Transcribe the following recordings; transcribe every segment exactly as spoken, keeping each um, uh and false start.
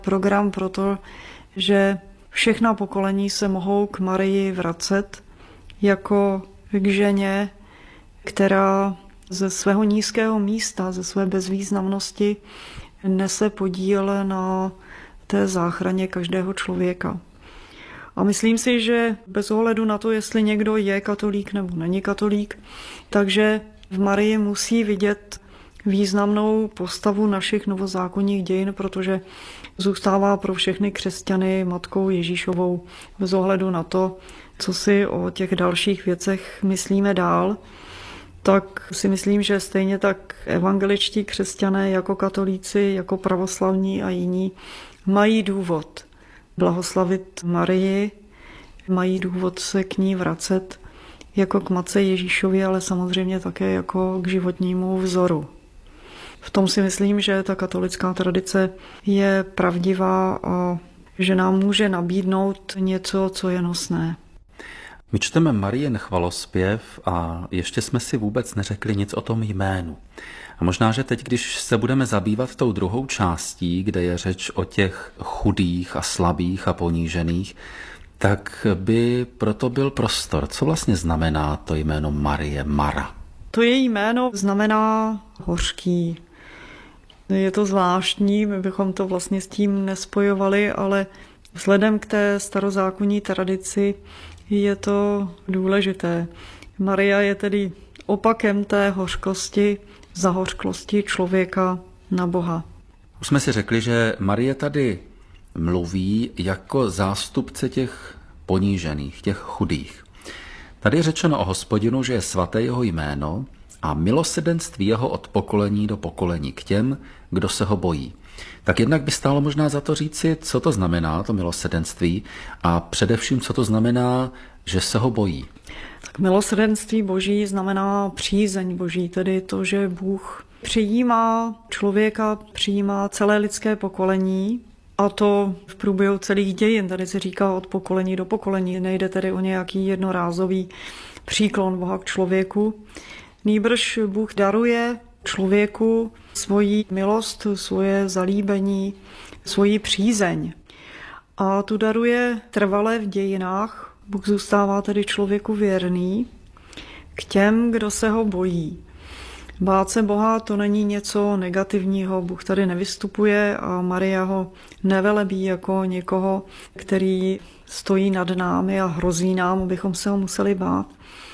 program proto, že všechna pokolení se mohou k Marii vracet jako k ženě, která ze svého nízkého místa, ze své bezvýznamnosti nese podíl na té záchraně každého člověka. A myslím si, že bez ohledu na to, jestli někdo je katolík nebo není katolík, takže v Marii musí vidět významnou postavu našich novozákonních dějin, protože zůstává pro všechny křesťany matkou Ježíšovou bez ohledu na to, co si o těch dalších věcech myslíme dál. Tak si myslím, že stejně tak evangeličtí křesťané jako katolíci, jako pravoslavní a jiní mají důvod blahoslavit Marii, mají důvod se k ní vracet jako k matce Ježíšovi, ale samozřejmě také jako k životnímu vzoru. V tom si myslím, že ta katolická tradice je pravdivá a že nám může nabídnout něco, co je nosné. My čteme Marien chvalospěv a ještě jsme si vůbec neřekli nic o tom jménu. A možná, že teď, když se budeme zabývat tou druhou částí, kde je řeč o těch chudých a slabých a ponížených, tak by proto byl prostor. Co vlastně znamená to jméno Marie, Mara? To její jméno znamená hořký. Je to zvláštní, my bychom to vlastně s tím nespojovali, ale vzhledem k té starozákonní tradici je to důležité. Maria je tedy opakem té hořkosti, zahořklosti člověka na Boha. Už jsme si řekli, že Marie tady mluví jako zástupce těch ponížených, těch chudých. Tady je řečeno o Hospodinu, že je svaté jeho jméno a milosrdenství jeho od pokolení do pokolení k těm, kdo se ho bojí. Tak jednak by stálo možná za to říci, co to znamená, to milosrdenství, a především, co to znamená, že se ho bojí. Tak milosrdenství Boží znamená přízeň Boží, tedy to, že Bůh přijímá člověka, přijímá celé lidské pokolení, a to v průběhu celých dějin. Tady se říká od pokolení do pokolení. Nejde tedy o nějaký jednorázový příklon Boha k člověku. Nýbrž Bůh daruje člověku svoji milost, svoje zalíbení, svoji přízeň. A tu daruje trvale v dějinách. Bůh zůstává tedy člověku věrný k těm, kdo se ho bojí. Bát se Boha to není něco negativního, Bůh tady nevystupuje a Maria ho nevelebí jako někoho, který stojí nad námi a hrozí nám, abychom se ho museli bát.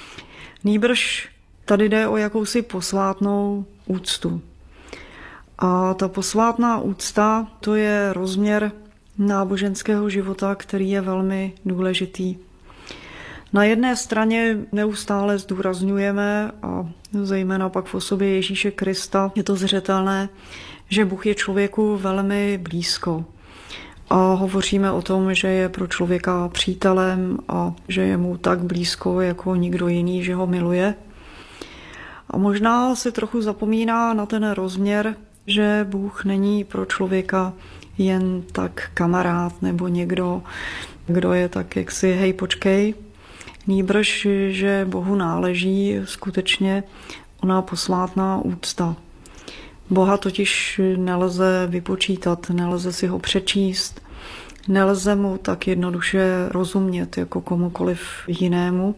Nýbrž tady jde o jakousi posvátnou úctu. A ta posvátná úcta, to je rozměr náboženského života, který je velmi důležitý. Na jedné straně neustále zdůrazňujeme, a zejména pak v osobě Ježíše Krista je to zřetelné, že Bůh je člověku velmi blízko. A hovoříme o tom, že je pro člověka přítelem a že je mu tak blízko jako nikdo jiný, že ho miluje. A možná se trochu zapomíná na ten rozměr, že Bůh není pro člověka jen tak kamarád nebo někdo, kdo je tak jaksi hej počkej, nýbrž, že Bohu náleží skutečně ona posvátná úcta. Boha totiž nelze vypočítat, nelze si ho přečíst, nelze mu tak jednoduše rozumět jako komukoliv jinému.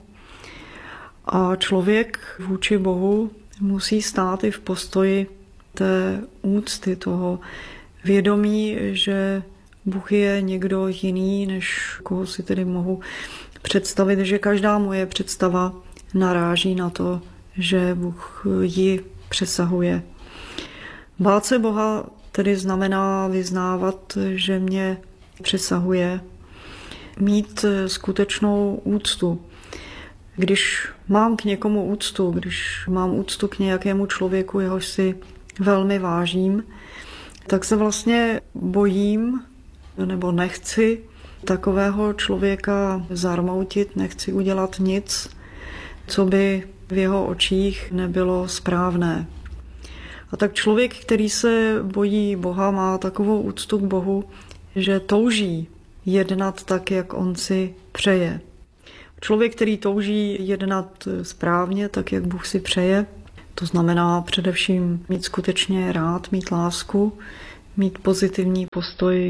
A člověk vůči Bohu musí stát i v postoji té úcty, toho vědomí, že Bůh je někdo jiný, než koho si tedy mohu představit, že každá moje představa naráží na to, že Bůh ji přesahuje. Bát se Boha tedy znamená vyznávat, že mě přesahuje, mít skutečnou úctu. Když mám k někomu úctu, když mám úctu k nějakému člověku, jehož si velmi vážím, tak se vlastně bojím nebo nechci takového člověka zarmoutit, nechci udělat nic, co by v jeho očích nebylo správné. A tak člověk, který se bojí Boha, má takovou úctu k Bohu, že touží jednat tak, jak on si přeje. Člověk, který touží jednat správně, tak, jak Bůh si přeje, to znamená především mít skutečně rád, mít lásku, mít pozitivní postoj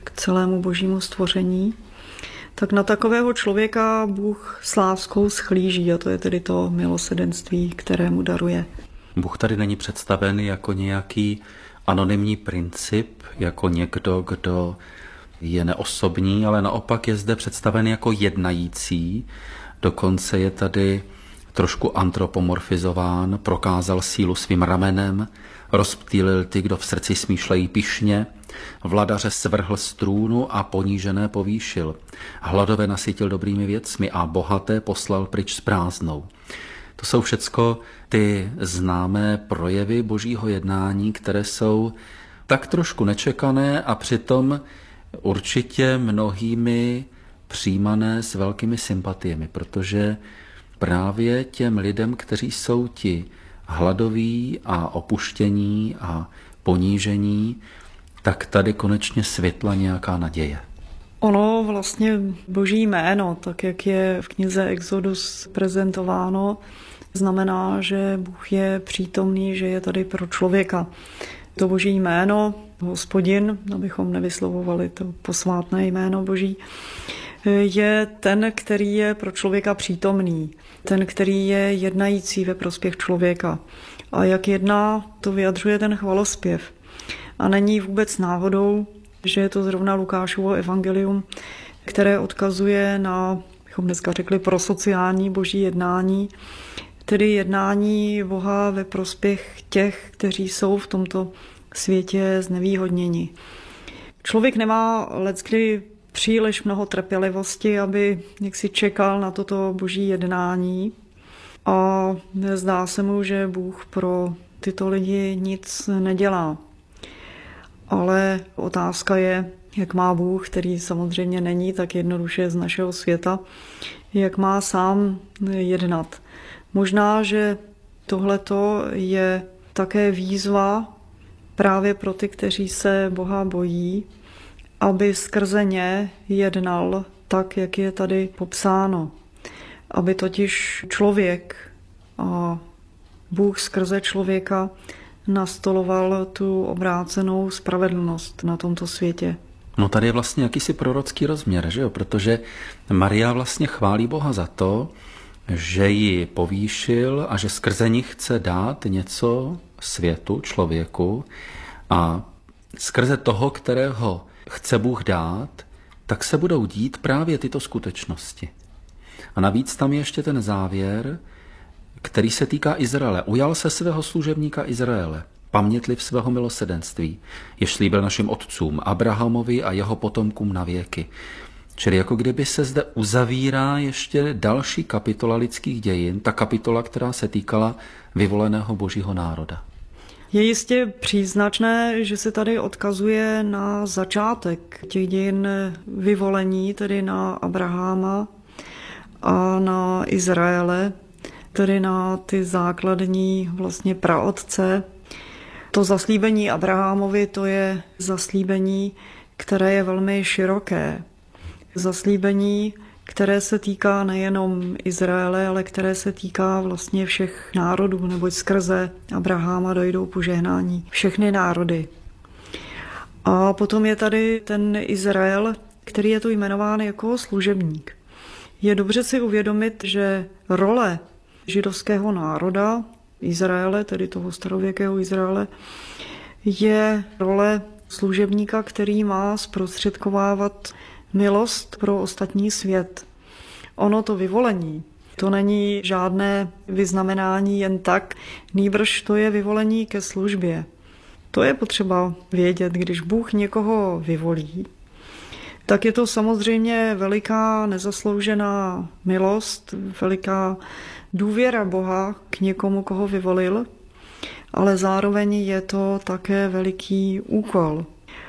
k celému božímu stvoření, tak na takového člověka Bůh s láskou schlíží a to je tedy to milosedenství, které mu daruje. Bůh tady není představen jako nějaký anonymní princip, jako někdo, kdo je neosobní, ale naopak je zde představen jako jednající. Dokonce je tady trošku antropomorfizován, prokázal sílu svým ramenem, rozptýlil ty, kdo v srdci smýšlejí pyšně, vladaře svrhl z trůnu a ponížené povýšil. Hladové nasytil dobrými věcmi a bohaté poslal pryč s prázdnou. To jsou všecko ty známé projevy božího jednání, které jsou tak trošku nečekané a přitom určitě mnohými přijímané s velkými sympatiemi, protože právě těm lidem, kteří jsou ti hladoví a opuštění a ponížení, tak tady konečně světla nějaká naděje. Ono vlastně boží jméno, tak jak je v knize Exodus prezentováno, znamená, že Bůh je přítomný, že je tady pro člověka. To boží jméno, Hospodin, abychom nevyslovovali to posvátné jméno boží, je ten, který je pro člověka přítomný, ten, který je jednající ve prospěch člověka. A jak jedná, to vyjadřuje ten chvalospěv. A není vůbec náhodou, že je to zrovna Lukášovo evangelium, které odkazuje na, bychom dneska řekli, prosociální boží jednání, tedy jednání Boha ve prospěch těch, kteří jsou v tomto světě znevýhodněni. Člověk nemá leckdy příliš mnoho trpělivosti, aby jaksi čekal na toto boží jednání a zdá se mu, že Bůh pro tyto lidi nic nedělá. Ale otázka je, jak má Bůh, který samozřejmě není tak jednoduše z našeho světa, jak má sám jednat. Možná, že tohleto je také výzva právě pro ty, kteří se Boha bojí, aby skrze ně jednal tak, jak je tady popsáno. Aby totiž člověk a Bůh skrze člověka nastoloval tu obrácenou spravedlnost na tomto světě. No tady je vlastně jakýsi prorocký rozměr, že jo? Protože Maria vlastně chválí Boha za to, že ji povýšil a že skrze ní chce dát něco světu, člověku a skrze toho, kterého chce Bůh dát, tak se budou dít právě tyto skutečnosti. A navíc tam je ještě ten závěr, který se týká Izraele. Ujal se svého služebníka Izraele, pamětliv svého milosedenství, jež slíbil našim otcům, Abrahamovi a jeho potomkům na věky. Čili jako kdyby se zde uzavírá ještě další kapitola lidských dějin, ta kapitola, která se týkala vyvoleného božího národa. Je jistě příznačné, že se tady odkazuje na začátek těch dějin vyvolení, tedy na Abrahama a na Izraele, tedy na ty základní vlastně praotce. To zaslíbení Abrahamovi, to je zaslíbení, které je velmi široké. Zaslíbení, které se týká nejenom Izraele, ale které se týká vlastně všech národů, neboť skrze Abrahama dojdou požehnání všechny národy. A potom je tady ten Izrael, který je tu jmenován jako služebník. Je dobře si uvědomit, že role židovského národa, Izraele, tedy toho starověkého Izraele, je role služebníka, který má zprostředkovávat milost pro ostatní svět. Ono to vyvolení, to není žádné vyznamenání jen tak, nýbrž to je vyvolení ke službě. To je potřeba vědět, když Bůh někoho vyvolí, tak je to samozřejmě veliká nezasloužená milost, veliká důvěra Boha k někomu, koho vyvolil, ale zároveň je to také veliký úkol.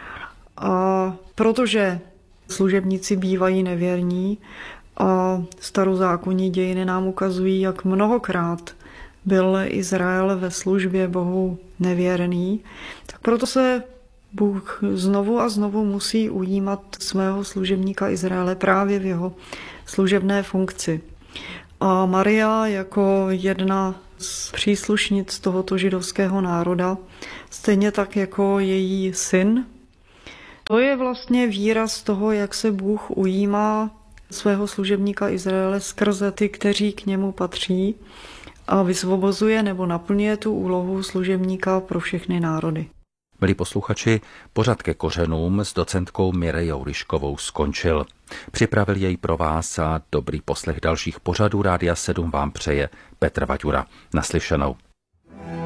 A protože služebníci bývají nevěrní a starozákonní dějiny nám ukazují, jak mnohokrát byl Izrael ve službě Bohu nevěrný, tak proto se Bůh znovu a znovu musí ujímat svého služebníka Izraele právě v jeho služebné funkci. A Maria jako jedna z příslušnic tohoto židovského národa, stejně tak jako její syn, To je vlastně výraz toho, jak se Bůh ujímá svého služebníka Izraele skrze ty, kteří k němu patří, a vysvobozuje nebo naplňuje tu úlohu služebníka pro všechny národy. Milí posluchači, pořad Ke kořenům s docentkou Mirejou Liškovou skončil. Připravil jej pro vás a dobrý poslech dalších pořadů Rádia sedm vám přeje Petr Vaďura. Naslyšenou.